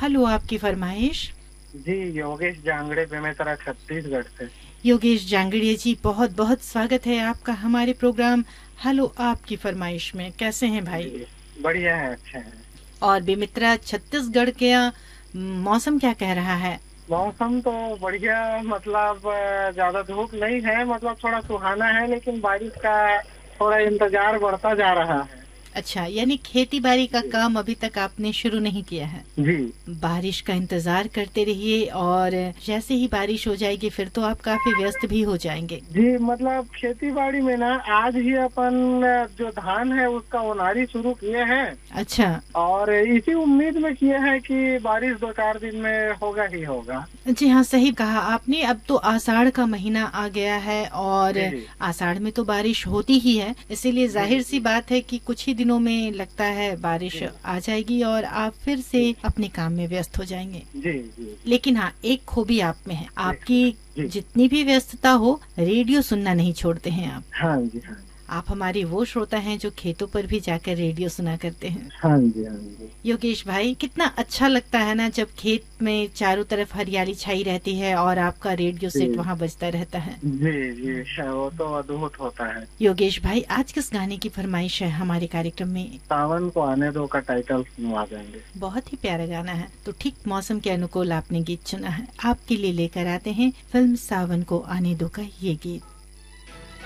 Hello, आपकी फरमाइश। जी, योगेश जांगड़े बेमेतरा छत्तीसगढ़ से। योगेश जांगड़िया जी, बहुत बहुत स्वागत है आपका हमारे प्रोग्राम हेलो आपकी फरमाइश में। कैसे हैं भाई? जी, बढ़िया है, अच्छे हैं। और बेमित्रा छत्तीसगढ़ के मौसम क्या कह रहा है? मौसम तो बढ़िया, मतलब ज्यादा धूप नहीं है, मतलब थोड़ा सुहाना है, लेकिन बारिश का थोड़ा इंतजार बढ़ता जा रहा है। अच्छा, यानी खेती बाड़ी का जी। काम अभी तक आपने शुरू नहीं किया है। जी। बारिश का इंतजार करते रहिए, और जैसे ही बारिश हो जाएगी फिर तो आप काफी व्यस्त भी हो जाएंगे। जी, मतलब खेती बाड़ी में ना आज ही अपन जो धान है उसका ओनारी शुरू किए हैं। अच्छा। और इसी उम्मीद में किए हैं कि बारिश 2-4 दिन में होगा ही होगा। जी हाँ, सही कहा आपने। अब तो आषाढ़ का महीना आ गया है और जी। आषाढ़ में तो बारिश होती ही है, इसीलिए जी। जाहिर सी जी। बात है कि कुछ ही दिनों में लगता है बारिश जी। आ जाएगी और आप फिर से जी। अपने काम में व्यस्त हो जाएंगे। जी। जी। लेकिन हाँ, एक खूबी आप में है, जी। आपकी जी। जितनी भी व्यस्तता हो, रेडियो सुनना नहीं छोड़ते हैं आप। हाँ जी, हाँ। आप हमारी वो श्रोता हैं जो खेतों पर भी जाकर रेडियो सुना करते हैं। हाँ जी, हाँ जी। योगेश भाई, कितना अच्छा लगता है ना जब खेत में चारों तरफ हरियाली छाई रहती है और आपका रेडियो जी। सेट वहाँ बजता रहता है। जी। जी, वो तो अद्भुत होता है। योगेश भाई, आज किस गाने की फरमाइश है हमारे कार्यक्रम में? सावन को आने दो का टाइटल सुनवा देंगे। बहुत ही प्यारा गाना है, तो ठीक मौसम के अनुकूल आपने गीत चुना है। आपके लिए लेकर आते हैं फिल्म सावन को आने दो का ये गीत।